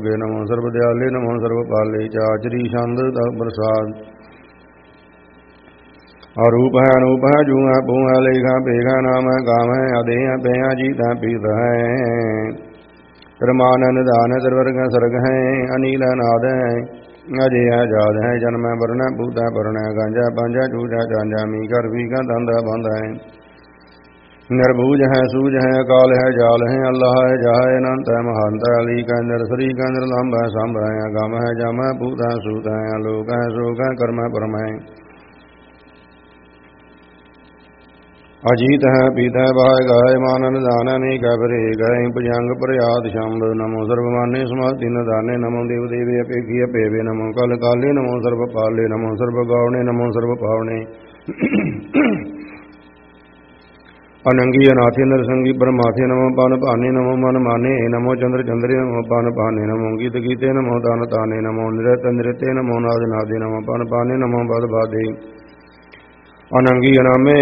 ਭੋਗੇ ਨਮੋ ਸਰਬ ਦਿਆਲੇ ਨਮੋ ਸਰਬ ਪਾਲੇ ਚਾਚਰੀ ਛੰਦ ਤਪ ਪ੍ਰਸਾਦ ਅਰੂਪ ਹੈ ਅਨੂਪ ਹੈ ਜੂ ਹੈ ਭੂ ਹੈ ਲੇਖਾ ਭੇਗਾ ਨਾਮ ਹੈ ਗਾਮ ਹੈ ਅਦੇ ਹੈ ਪਿਆ ਜੀਤ ਹੈ ਪੀਤ ਹੈ ਧਰਮਾਨ ਨਿਧਾਨ ਸਰਵਰਗ ਸਰਗ ਹੈ ਅਨੀਲ ਨਾਦ ਹੈ ਅਜੇ ਹੈ ਜਾਦ ਹੈ ਜਨਮ ਹੈ ਵਰਨ ਹੈ ਭੂਤ ਹੈ ਪਰਨ ਹੈ ਗਾਂਜਾ ਪਾਂਜਾ ਚੂਜਾ ਚਾਂਜਾ ਮੀ ਕਰ ਵੀ ਕਾ ਦੰਦ ਬੰਦ ਹੈ ਨਿਰਭੂਜ ਹੈ ਸੂਜ ਹੈ ਅਕਾਲ ਹੈ ਜਾਲ ਹੈ ਅੱਲਾਹ ਹੈ ਜਾਹ ਹੈ ਅਨੰਤ ਹੈ ਮਹੰਤ ਹੈ ਅਲੀ ਕਾ ਨਿਰਸਰੀ ਕਾ ਨਿਰਲੰਭ ਹੈ ਸੰਭ ਹੈ ਗਮ ਹੈ ਜਮ ਹੈ ਭੂਤ ਹੈ ਸੂਤ ਹੈ ਅਲੋਕ ਹੈ ਸੋਕ ਹੈ ਕਰਮ ਹੈ ਪਰਮ ਹੈ ਅਜੀਤ ਹੈ ਪੀਤ ਹੈ ਬਾਹ ਗਾਏ ਮਾਨ ਨਿਦਾਨ ਅਨੇਕ ਹੈ ਭਰੇ ਗਏ ਭੁਜੰਗ ਪ੍ਰਯਾਦ ਸ਼ੰਭ ਨਮੋ ਸਰਬਮਾਨੇ ਸਮਾਧੀ ਨਿਦਾਨੇ ਨਮੋ ਦੇਵ ਦੇਵੇ ਅਪੇਖੀ ਅਪੇਵੇ ਨਮੋ ਕਲ ਕਾਲੇ ਨਮੋ ਸਰਬ ਪਾਲੇ ਨਮੋ ਸਰਬ ਗਾਉਣੇ ਨਮੋ ਸਰਬ ਪਾਵਣੇ ਅਨੰਗੀ ਅਨਾਥੀ ਨਰਸੰਗੀ ਪਰਮਾਥੀ ਨਮੋ ਪਨ ਭਾਨੇ ਨਮੋ ਮਨ ਮਾਨੇ ਨਮੋ ਚੰਦਰ ਚੰਦਰੇ ਨਮੋ ਪਨ ਭਾਨੇ ਨਮੋ ਗੀਤ ਗੀਤੇ ਨਮੋ ਤਨ ਤਾਨੇ ਨਮੋ ਨਿਰਤ ਨਿਰਤੇ ਨਮੋ ਨਾਦ ਨਾਦੇ ਨਮੋ ਪਨ ਪਾਨੇ ਨਮੋ ਬਦ ਬਾਦੇ ਅਨੰਗੀ ਅਨਾਮੇ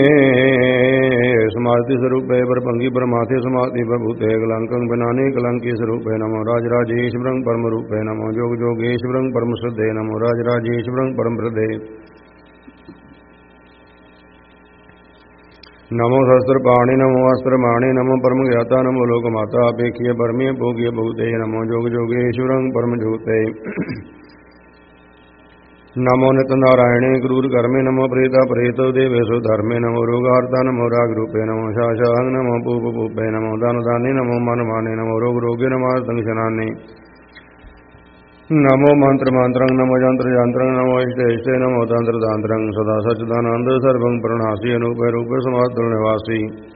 ਸਮਾਧੀ ਸਰੂਪੇ ਪਰਭੰਗੀ ਪਰਮਾਥੇ ਸਮਾਧੀ ਪ੍ਰਭੂਤੇ ਕਲੰਕੰ ਬਿਨਾਨੇ ਕਲੰਕੀ ਸਰੂਪੇ ਨਮੋ ਰਾਜ ਰਾਜੇਸ਼ ਬ੍ਰਹਮ ਪਰਮ ਰੂਪੇ ਨਮੋ ਜੋਗ ਜੋਗੇਸ਼ ਬ੍ਰਹਮ ਪਰਮ ਸ੍ਰਧੇ ਨਮੋ ਰਾਜ ਰਾਜੇਸ਼ ਬ੍ਰਹਮ ਪਰਮ ਸ੍ਰਧੇ ਨਮੋ ਸ਼ਸਤਰ ਪਾਣੀ ਨਮੋ ਅਸਤਰ ਮਾਣੇ ਨਮੋ ਪਰਮ ਗਿਆਤਾ ਨਮੋ ਲੋਕ ਮਾਤਾ ਅਪੇਖੀਏ ਪਰਮੀਏ ਭੋਗੀਏ ਭੂਤੇ ਨਮੋ ਜੋਗ ਜੋਗੇਸ਼ ਬ੍ਰਹਮ ਪਰਮ ਜੋਤੇ ਨਮੋ ਨਿਤ ਨਾਰਾਇਣੇ ਕਰੂਰ ਕਰਮੇ ਨਮੋ ਪ੍ਰੇਤਾ ਪ੍ਰੇਤ ਦੇਵੇ ਸੋ ਧਰਮੇ ਨਮੋ ਰੋਗਾਰਤਾ ਨਮੋ ਰਾਗ ਰੂਪੇ ਨਮੋ ਸ਼ਾਸ਼ਾਹੰ ਨਮੋ ਪੂਪ ਪੂਪੇ ਨਮੋ ਦਾਨ ਦਾਨੇ ਨਮੋ ਮਨ ਮਾਨੇ ਨਮੋ ਰੋਗ ਰੋਗੇ ਨਮੋ ਸੰਗ ਸ਼ਨਾਨੇ ਨਮੋ ਮੰਤਰ ਮੰਤਰੰ ਨਮੋ ਜੰਤਰ ਜੰਤਰੰ ਨਮੋ ਇਸ਼ਟੇ ਇਸ਼ਟੇ ਨਮੋ ਤੰਤਰ ਤਾਂਤਰੰ ਸਦਾ ਸਚਿਦਾਨੰਦ ਸਰਬੰ ਪ੍ਰਣਾਸੀ ਅਨੂਪੇ ਰੂਪੇ ਸਮਾਤੁਲ ਨਿਵਾਸੀ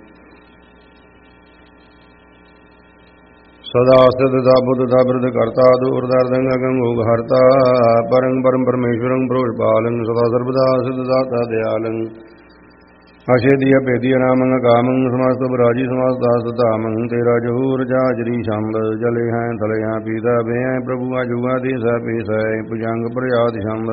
ਸਦਾ ਸਥਿਤ ਦਾ ਬੁੱਧ ਦਾ ਬਿਰਧ ਕਰਤਾ ਦੂਰ ਦਰਦੰਗ ਗੰਗੋਗ ਹਰਤਾ ਪਰੰ ਪਰਮ ਪਰਮੇਸ਼ਵਰੰ ਪ੍ਰੋਸ਼ ਪਾਲੰ ਸਦਾ ਸਰਬਦਾ ਸਿਧ ਦਾਤਾ ਦਿਆਲੰ ਅਸ਼ੇਦੀ ਅਭੇਦੀ ਨਾਮੰ ਕਾਮੰ ਸਮਸਤ ਬਰਾਜੀ ਸਮਸਤ ਦਾਸ ਧਾਮੰ ਤੇਰਾ ਜਹੂਰ ਜਾਜਰੀ ਸ਼ੰਭ ਜਲੇ ਹੈ ਤਲੇ ਹੈ ਪੀਤਾ ਵੇ ਹੈ ਪ੍ਰਭੂ ਆਜੂਆ ਦੀ ਸਹਿ ਪੀਸੈ ਭੁਜੰਗ ਪ੍ਰਯਾਦ ਸ਼ੰਭ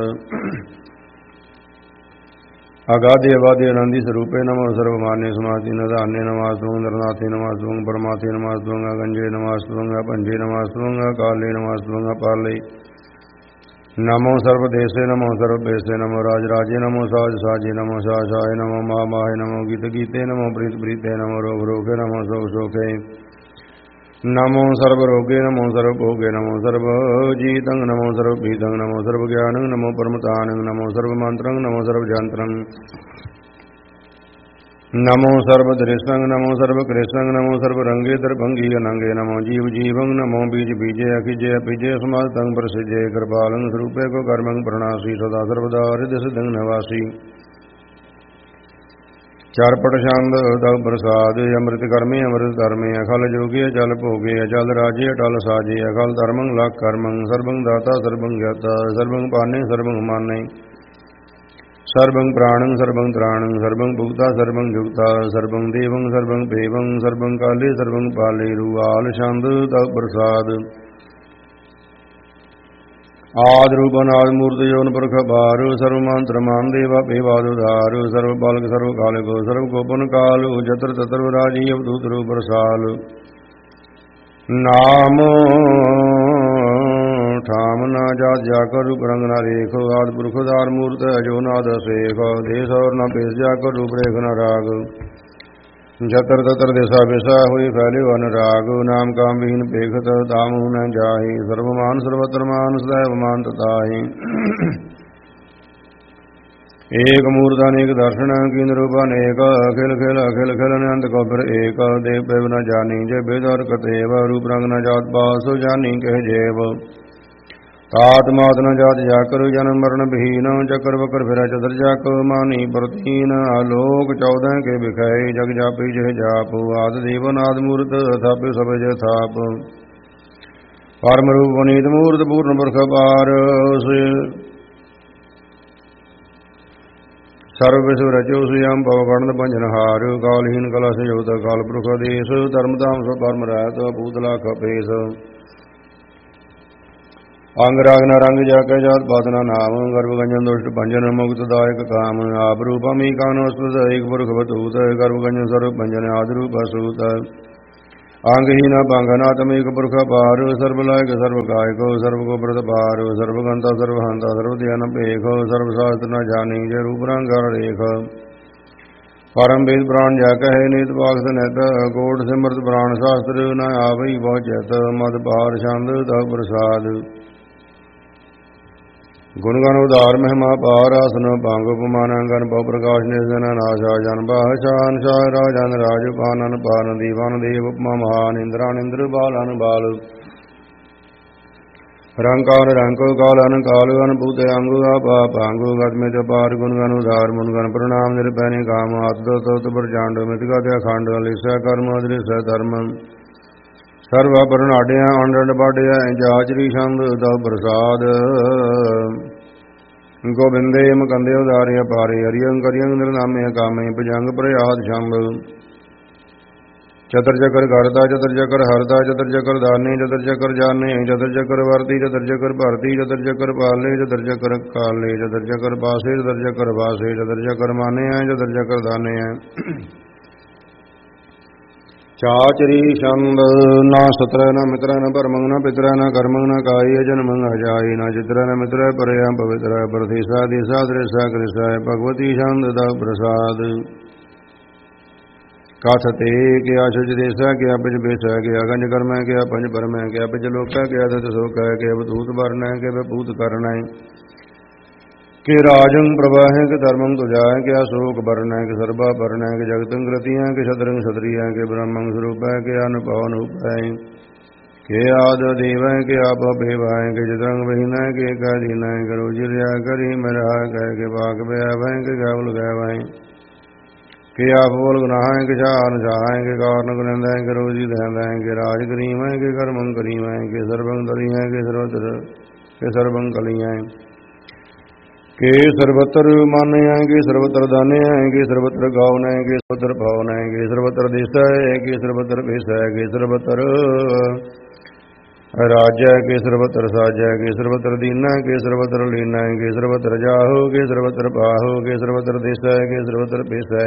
ਅਗਾਧੇ ਅਵਾਧੇ ਅਨੰਦੀ ਸਰੂਪੇ ਨਮੋ ਸਰਵਮਾਨੇ ਸਮਾਧੀ ਨਿਧਾਨੇ ਨਮਾਸਤੁੰ ਨਰਨਾਥੇ ਨਮਾਸਤੁੰ ਪਰਮਾਥੇ ਨਮਾਸਤੁੰ ਗੰਜੇ ਨਮਾਸਤੁੰ ਪੰਜੇ ਨਮਾਸਤੁੰ ਕਾਲੇ ਨਮਾਸਤੁੰ ਪਾਲੇ ਨਮੋ ਸਰਬ ਦੇਸੇ ਨਮੋ ਸਰਬ ਬੇਸੇ ਨਮੋ ਰਾਜ ਰਾਜੇ ਨਮੋ ਸਾਜ ਸਾਜੇ ਨਮੋ ਸਾਸ਼ਾਏ ਨਮੋ ਮਾ ਮਾਹੇ ਨਮੋ ਗੀਤ ਗੀਤੇ ਨਮੋ ਪ੍ਰੀਤ ਪ੍ਰੀਤੇ ਨਮੋ ਰੋਗ ਰੋਗੇ ਨਮੋ ਸੋਖ ਸੋਖੇ ਨਮੋ ਸਰਬ ਰੋਗੇ ਨਮੋ ਸਰਬ ਭੋਗੇ ਨਮੋ ਸਰਬ ਜੀਤੰ ਨਮੋ ਸਰਬ ਪੀਤੰ ਨਮੋ ਸਰਬ ਗਿਆਨੰ ਨਮੋ ਪਰਮਤਾਨੰ ਨਮੋ ਸਰਬ ਮੰਤਰੰ ਨਮੋ ਸਰਬ ਜੰਤਰੰ ਨਮੋ ਸਰਬ ਦ੍ਰਿਸ਼ਟੰ ਨਮੋ ਸਰਬ ਕ੍ਰਿਸ਼ਟੰ ਨਮੋ ਸਰਬ ਰੰਗੇ ਦਰਭੰਗੀ ਅਨੰਗੇ ਨਮੋ ਜੀਵ ਜੀਵੰ ਨਮੋ ਬੀਜ ਬੀਜੇ ਅਖਿਜੇ ਅਪਿਜੇ ਸਮਾਤੰ ਪ੍ਰਸਿਜੇ ਕਿਰਪਾਲੰ ਸਰੂਪੇ ਕੋ ਕਰਮੰ ਪ੍ਰਣਾਸੀ ਸਦਾ ਸਰਬਦਾ ਰਿਦ ਸਿਦੰ ਨਿਵਾਸੀ ਚਾਰਪਟ ਛੰਦ ਦਵ ਪ੍ਰਸਾਦ ਅੰਮ੍ਰਿਤ ਕਰਮੇ ਅੰਮ੍ਰਿਤ ਧਰਮੇ ਅਖਲ ਜੋਗੇ ਅਚਲ ਭੋਗੇ ਅਚਲ ਰਾਜੇ ਅਟਲ ਸਾਜੇ ਅਖਲ ਧਰਮੰ ਲਖ ਕਰਮੰ ਸਰਬੰ ਦਾਤਾ ਸਰਬੰ ਗਿਆਤਾ ਸਰਬੰ ਪਾਨੇ ਸਰਬੰ ਮਾਨੇ ਸਰਬੰ ਪ੍ਰਾਣੰ ਸਰਬੰ ਤ੍ਰਾਣੰ ਸਰਬੰ ਭੁਗਤਾ ਸਰਬੰ ਜੁਗਤਾ ਸਰਬੰ ਦੇਵੰ ਸਰਬੰ ਭੇਵੰ ਸਰਬੰ ਕਾਲੇ ਸਰਬੰ ਪਾਲੇ ਰੂਆਲ ਛੰਦ ਦਵ ਪ੍ਰਸਾਦ ਆਦ ਰੂਪ ਅਨਾਦ ਮੂਰਤ ਜੋਨ ਪੁਰਖ ਬਾਰ ਸਰਵ ਮੰਤਰ ਮਾਨ ਦੇਵਾ ਭੇਵਾਦ ਉਧਾਰ ਸਰਵ ਬਾਲਕ ਸਰਵ ਕਾਲਕ ਸਰਵ ਗੋਪਨ ਕਾਲ ਜਤਰ ਤਤਰ ਰਾਜੀ ਅਵਧੂਤ ਰੂਪ ਰਸਾਲ ਨਾਮ ਠਾਮ ਨਾ ਜਾਤ ਜਾ ਕਰ ਰੂਪ ਰੰਗ ਨਾ ਰੇਖ ਆਦ ਪੁਰਖ ਉਦਾਰ ਮੂਰਤ ਜੋ ਨਾਦ ਸੇਖ ਦੇਸ ਔਰ ਨਾ ਪੇਸ ਜਾ ਕਰ ਰੂਪ ਰੇਖ ਨਾ ਰਾਗ ਜਤਰ ਤਤਰ ਦੇਸਾ ਵਿਸਾ ਹੋਈ ਫੈਲਿਓ ਅਨੁਰਾਗ ਨਾਮ ਕਾਮ ਵਿਹੀਨ ਭੇਖਤ ਤਾਮੁ ਨ ਜਾਹੀ ਸਰਵਮਾਨ ਸਰਵਤਰ ਮਾਨ ਸदैव ਮਾਨ ਤਤਾਹੀ ਏਕ ਮੂਰਤ ਅਨੇਕ ਦਰਸ਼ਨ ਕੀਨ ਰੂਪ ਅਨੇਕ ਅਖਿਲ ਖਿਲ ਅਖਿਲ ਖਿਲ ਅਨੰਤ ਕੋ ਫਿਰ ਏਕ ਦੇਵ ਪੈਵ ਨ ਜਾਣੀ ਜੇ ਬੇਦਰ ਕਤੇਵ ਰੂਪ ਰੰਗ ਨ ਜਾਤ ਪਾਸੁ ਜਾਣੀ ਕਹਿ ਜੇਵ ਤਾਤ ਮਾਤ ਨ ਜਾਤ ਜਾ ਕਰੁ ਜਨਮ ਮਰਨ ਬਹੀਨ ਚੱਕਰ ਬਕਰ ਫਿਰੈ ਚਤਰ ਜਾਕ ਮਾਨੀ ਪ੍ਰਤੀਨ ਆਲੋਕ 14 ਕੇ ਵਿਖਾਏ ਜਗ ਜਾਪੀ ਜਿਹ ਜਾਪ ਆਦ ਦੇਵ ਨਾਦ ਮੂਰਤ ਥਾਪੇ ਸਭੇ ਜੇ ਥਾਪ ਪਰਮ ਰੂਪ ਅਨੀਤ ਮੂਰਤ ਪੂਰਨ ਪੁਰਖ ਪਾਰ ਸਰਵ ਵਿਸ਼ਵ ਰਚੋ ਸਿਆਮ ਭਵ ਕੜਨ ਭੰਜਨ ਹਾਰ ਕਾਲਹੀਨ ਕਲਾ ਸੰਯੋਤ ਕਾਲ ਪੁਰਖ ਆਦੇਸ ਧਰਮ ਧਾਮ ਸੋ ਪਰਮ ਰਹਿਤ ਭੂਤਲਾ ਕਪੇਸ ਅੰਗ ਰਾਗ ਨਾ ਰੰਗ ਜਾ ਕੇ ਜਾਤ ਪਾਤ ਨਾ ਨਾਮ ਗਰਭ ਗੰਜਨ ਦੁਸ਼ਟ ਭੰਜਨ ਮੁਕਤ ਦਾਇਕ ਕਾਮ ਆਪ ਰੂਪਮੀ ਕਾਨ ਵਸਤੁ ਏਕ ਪੁਰਖ ਬਤੂਤ ਗਰਭ ਗੰਜਨ ਸਰਬ ਭੰਜਨ ਆਦ ਰੂਪ ਅਸੂਤ ਅੰਗਹੀਨਾ ਭੰਗਨਾਤਮੇਕ ਪੁਰਖ ਅਪਾਰ ਸਰਬ ਲਾਇਕ ਸਰਬ ਕਾਇਕੋ ਸਰਬ ਕੋ ਪ੍ਰਤਪਾਰ ਸਰਬ ਗੰਤਾ ਸਰਬ ਹੰਤਾ ਸਰਬ ਧਿਆਨ ਭੇਖ ਸਰਬ ਸਾਸਤ ਨ ਜਾਣੀ ਜੇ ਰੂਪ ਰੰਗ ਰੇਖ ਪਰਮ ਵੇਦ ਪ੍ਰਾਣ ਜਾ ਕਹੇ ਨੀਤ ਬਾਖਤ ਨਿਤ ਕੋਟ ਸਿਮਰਤ ਪ੍ਰਾਣ ਸ਼ਾਸਤਰ ਨ ਆਵਈ ਬਹੁ ਚਿਤ ਮਦ ਪਾਰ ਛੰਦ ਤਉ ਪ੍ਰਸਾਦ ਗੁਣ ਗਣ ਉਧਾਰ ਮਹਿਮਾ ਪਾਰ ਆਸਨ ਭੰਗ ਉਪਮਾਨ ਗਨ ਬਹੁ ਪ੍ਰਕਾਸ਼ ਨਿਰਜਨ ਨਾਸ਼ਾ ਜਨ ਬਾਹਸ਼ਾਨ ਸ਼ਾਹ ਰਾਜਨ ਰਾਜ ਪਾਨਨ ਪਾਨ ਦੀਵਾਨ ਦੇਵ ਉਪਮਾ ਮਹਾਨ ਇੰਦਰਾਨ ਇੰਦਰ ਬਾਲਨ ਬਾਲ ਰੰਕਾਰ ਰੰਕੋ ਕਾਲਨ ਕਾਲ ਅਨਭੂਤ ਅੰਗੁ ਆਪਾ ਭਾਂਗੁ ਗਤਮਿਤ ਪਾਰ ਗੁਣ ਗਣ ਉਧਾਰ ਮੁਨ ਗਣ ਪ੍ਰਣਾਮ ਨਿਰਪੈਨੀ ਕਾਮ ਆਤਿ ਤਤ ਪ੍ਰਚੰਡ ਮਿਤਿਕਾ ਤੇ ਅਖੰਡ ਲਿਸੈ ਕਰਮ ਅਦ੍ਰਿਸੈ ਧਰਮ ਸਰਵਾ ਪਰਨਾੜਿਆ ਅੰਡੰਡ ਬਾੜਿਆ ਜਾਚਰੀ ਛੰਦ ਤਉ ਪ੍ਰਸਾਦ ਗੋਬਿੰਦੇ ਮੁਕੰਦੇ ਉਦਾਰਿਆ ਪਾਰੇ ਹਰਿਯੰ ਕਰਿਯੰ ਨਿਰਨਾਮੇ ਕਾਮੇ ਭਜੰਗ ਪ੍ਰਯਾਦ ਛੰਦ ਚਤਰ ਚਕਰ ਘੜਦਾ ਚਤਰ ਚਕਰ ਹਰਦਾ ਚਤਰ ਚਕਰ ਦਾਨੇ ਚਤਰ ਚਕਰ ਜਾਣੇ ਚਤਰ ਚਕਰ ਵਰਤੀ ਚਤਰ ਚਕਰ ਭਰਤੀ ਚਤਰ ਚਕਰ ਪਾਲੇ ਚਤਰ ਚਕਰ ਕਾਲੇ ਚਤਰ ਚਕਰ ਪਾਸੇ ਚਤਰ ਚਕਰ ਵਾਸੇ ਚਤਰ ਚਕਰ ਮਾਨੇ ਚਤਰ ਚਕਰ ਦਾਨੇ ਚਾਚਰੀ ਛੰਦ ਨਾ ਸਤਰ ਨ ਮਿਤਰ ਨ ਭਰਮੰ ਨ ਪਿਤਰ ਨ ਕਰਮੰ ਨ ਕਾਈ ਜਨਮੰ ਹਜਾਈ ਨ ਚਿਤਰ ਨ ਮਿਤਰ ਪਰਿਆ ਪਵਿੱਤਰ ਪ੍ਰਤੀਸਾ ਦਿਸਾ ਦ੍ਰਿਸਾ ਕ੍ਰਿਸਾ ਭਗਵਤੀ ਛੰਦ ਦਾ ਪ੍ਰਸਾਦ ਕਥ ਤੇ ਕਿਆ ਸੁਜ ਦੇਸਾ ਕਿਆ ਪਿਜ ਬੇਸਾ ਕਿਆ ਗੰਜ ਕਰਮੈ ਕਿਆ ਪੰਜ ਪਰਮੈ ਕਿਆ ਪਿਜ ਲੋਕੈ ਕਿਆ ਦਤ ਸੋਕੈ ਕਿਆ ਬਤੂਤ ਵਰਨੈ ਕਿਆ ਬਪੂਤ ਕਰਨੈ ਕਿ ਰਾਜੰ ਪ੍ਰਵਾਹੈ ਕਿ ਧਰਮੰ ਤੁਜਾਇ ਕਿ ਅਸ਼ੋਕ ਵਰਨੈ ਕਿ ਸਰਬਾ ਵਰਨੈ ਕਿ ਜਗਤੰ ਗ੍ਰਤੀਆਂ ਕਿ ਸ਼ਤਰੰ ਸ਼ਤਰੀਆਂ ਕਿ ਬ੍ਰਹਮੰ ਸਰੂਪੈ ਕਿ ਅਨੁਭਵ ਅਨੂਪੈ ਕਿ ਆਦ ਦੇਵੈ ਕਿ ਆਪ ਬੇਵੈ ਕਿ ਜਤਰੰ ਬਹਿਨੈ ਕਿ ਏਕਾ ਦੀਨੈ ਕਿ ਰੋਜੀ ਰਿਆ ਕਰੀ ਮਰਾ ਕਹਿ ਕਿ ਬਾਗ ਬਿਆਵੈ ਕਿ ਗਾਵਲ ਗਾਵੈ ਕਿ ਆਪ ਬੋਲ ਗੁਨਾਹੈ ਕਿ ਸ਼ਾਨ ਜਾਹੈ ਕਿ ਕਾਰਨ ਗੁਨੰਦੈ ਕਿ ਰੋਜੀ ਦਹਿੰਦੈ ਕਿ ਰਾਜ ਕਰੀਮੈ ਕਿ ਕਰਮੰ ਕਰੀਮੈ ਕਿ ਸਰਬੰ ਦਲੀਐ ਕਿ ਸਰਵਤਰ ਕਿ ਸਰਬੰ ਕਲੀਐ ਕਿ ਸਰਵਤਰ ਮਾਨਿਆ ਕਿ ਸਰਵਤਰ ਦਾਨਿਆ ਕਿ ਸਰਵਤਰ ਗਾਉਨੈ ਕਿ ਸਰਵਤਰ ਭਾਵਨੈ ਕਿ ਸਰਵਤਰ ਦਿਸੈ ਕਿ ਸਰਵਤਰ ਭੇਸੈ ਕਿ ਸਰਵਤਰ ਰਾਜੈ ਕਿ ਸਰਵਤਰ ਸਾਜੈ ਕਿ ਸਰਵਤਰ ਦੀਨੈ ਕਿ ਸਰਵਤਰ ਲੀਨੈ ਕਿ ਸਰਵਤਰ ਜਾਹੋ ਕਿ ਸਰਵਤਰ ਪਾਹੋ ਕਿ ਸਰਵਤਰ ਦਿਸੈ ਕਿ ਸਰਵਤਰ ਭੇਸੈ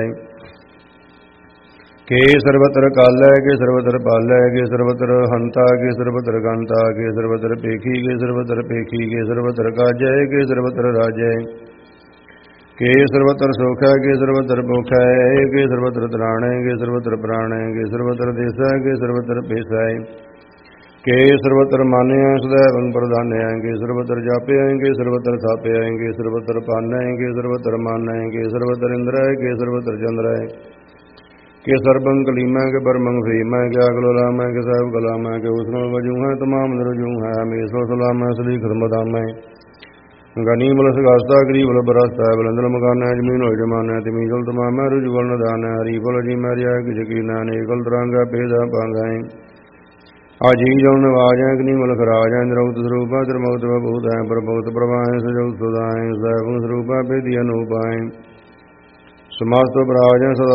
ਕਿ ਸਰਵਤਰ ਕਾਲੈ ਕਿ ਸਰਵਤਰ ਪਾਲੈ ਕਿ ਸਰਵਤਰ ਹੰਤਾ ਕਿ ਸਰਵਤਰ ਗੰਤਾ ਕਿ ਸਰਵਤਰ ਪੇਖੀ ਕਿ ਸਰਵਤਰ ਪੇਖੀ ਕਿ ਸਰਵਤਰ ਕਾਜੈ ਕਿ ਸਰਵਤਰ ਰਾਜੈ ਕਿ ਸਰਵਤਰ ਸੋਖੈ ਕਿ ਸਰਵਤਰ ਭੋਖੈ ਕਿ ਸਰਵਤਰ ਤਰਾਣੈ ਕਿ ਸਰਵਤਰ ਪ੍ਰਾਣੈ ਕਿ ਸਰਵਤਰ ਦੇਸੈ ਕਿ ਸਰਵਤਰ ਭੇਸੈ ਕਿ ਸਰਵਤਰ ਮਾਨਿਆ ਸदैवੰ ਪ੍ਰਧਾਨਿਆ ਕਿ ਸਰਵਤਰ ਜਾਪਿਆ ਕਿ ਸਰਵਤਰ ਥਾਪਿਆ ਕਿ ਸਰਵਤਰ ਪਾਨੈ ਕਿ ਸਰਵਤਰ ਮਾਨੈ ਕਿ ਸਰਵਤਰ ਇੰਦਰੈ ਕਿ ਸਰਵਤਰ ਚੰਦਰੈ ਕਿ ਸਰਬੰ ਕਲੀਮੈ ਕਿ ਬਰਮੰ ਫੀਮੈ ਕਿ ਅਗਲੋਲਾਮੈ ਕਿ ਸਾਹਿਬ ਕਲਾਮੈ ਕਿ ਉਸਨੋ ਵਜੂ ਹੈ ਤਮਾਮ ਨਿਰਜੂ ਹੈ ਮੇਸੋ ਸਲਾਮੈ ਸਲੀ ਖਦਮਦਾਮੈ ਗਨੀ ਮਲ ਸਗਾਸਤਾ ਗਰੀਬਲ ਬਰਸਤਾ ਬਲੰਦਲ ਮਕਾਨੈ ਜ਼ਮੀਨ ਹੋਇ ਜਮਾਨੈ ਤਿਮੀਜਲ ਤਮਾਮੈ ਰੁਜਵਲ ਨਦਾਨੈ ਹਰੀ ਫਲ ਜੀ ਮਰਿਆ ਕਿ ਯਕੀਨਾ ਨੇਕਲ ਤਰਾਂਗਾ ਭੇਦਾ ਪਾਂਗੈ ਆਜੀ ਜਉ ਨਵਾਜੈ ਅਗਨੀ ਮਲ ਖਰਾਜੈ ਨਿਰਉਤ ਸਰੂਪਾ ਧਰਮਉਤ ਬਭੂਤੈ ਪ੍ਰਭੂਤ ਪ੍ਰਵਾਹੈ ਸਜਉ ਸੁਦਾਇ ਸੈਭੰ ਸਰੂਪਾ ਭੇਦੀ ਅਨੂਪਾਇ ਸਮਸਤ ਬਰਾਜੈ ਸਦਾ